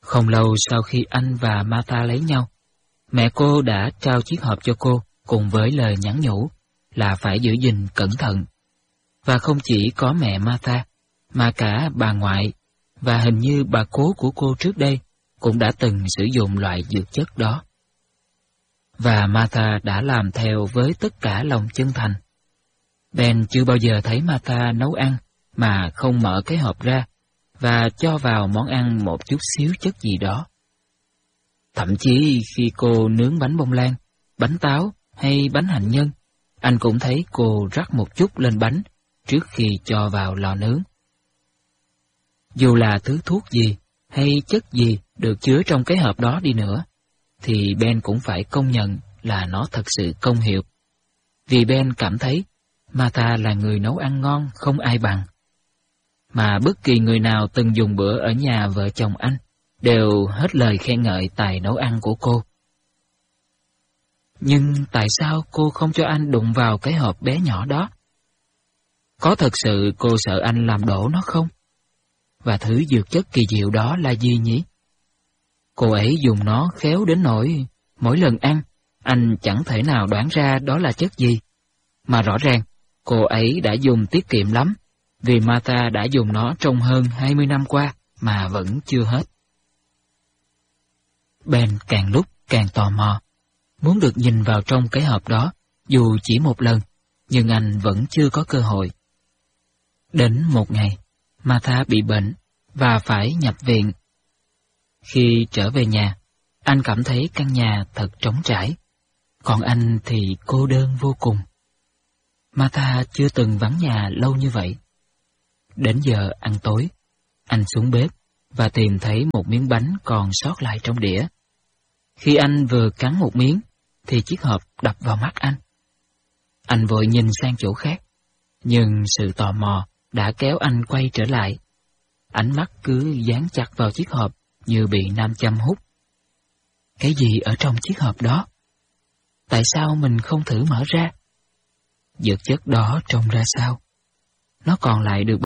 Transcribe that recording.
Không lâu sau khi anh và Martha lấy nhau, mẹ cô đã trao chiếc hộp cho cô cùng với lời nhắn nhủ là phải giữ gìn cẩn thận. Và không chỉ có mẹ Martha, mà cả bà ngoại và hình như bà cố của cô trước đây cũng đã từng sử dụng loại dược chất đó. Và Martha đã làm theo với tất cả lòng chân thành. Ben chưa bao giờ thấy Martha nấu ăn mà không mở cái hộp ra và cho vào món ăn một chút xíu chất gì đó. Thậm chí khi cô nướng bánh bông lan, bánh táo hay bánh hạnh nhân, anh cũng thấy cô rắc một chút lên bánh trước khi cho vào lò nướng. Dù là thứ thuốc gì hay chất gì được chứa trong cái hộp đó đi nữa, thì Ben cũng phải công nhận là nó thật sự công hiệu. Vì Ben cảm thấy Martha là người nấu ăn ngon không ai bằng. Mà bất kỳ người nào từng dùng bữa ở nhà vợ chồng anh đều hết lời khen ngợi tài nấu ăn của cô. Nhưng tại sao cô không cho anh đụng vào cái hộp bé nhỏ đó? Có thật sự cô sợ anh làm đổ nó không? Và thứ dược chất kỳ diệu đó là gì nhỉ? Cô ấy dùng nó khéo đến nỗi mỗi lần ăn, anh chẳng thể nào đoán ra đó là chất gì. Mà rõ ràng, cô ấy đã dùng tiết kiệm lắm, vì Martha đã dùng nó trong hơn 20 năm qua mà vẫn chưa hết. Ben càng lúc càng tò mò, muốn được nhìn vào trong cái hộp đó, dù chỉ một lần, nhưng anh vẫn chưa có cơ hội. Đến một ngày, Martha bị bệnh và phải nhập viện. Khi trở về nhà, anh cảm thấy căn nhà thật trống trải, còn anh thì cô đơn vô cùng. Martha chưa từng vắng nhà lâu như vậy. Đến giờ ăn tối, anh xuống bếp và tìm thấy một miếng bánh còn sót lại trong đĩa. Khi anh vừa cắn một miếng, thì chiếc hộp đập vào mắt anh. Anh vội nhìn sang chỗ khác, nhưng sự tò mò đã kéo anh quay trở lại. Ánh mắt cứ dán chặt vào chiếc hộp như bị nam châm hút. Cái gì ở trong chiếc hộp đó? Tại sao mình không thử mở ra? Dược chất đó trông ra sao? Nó còn lại được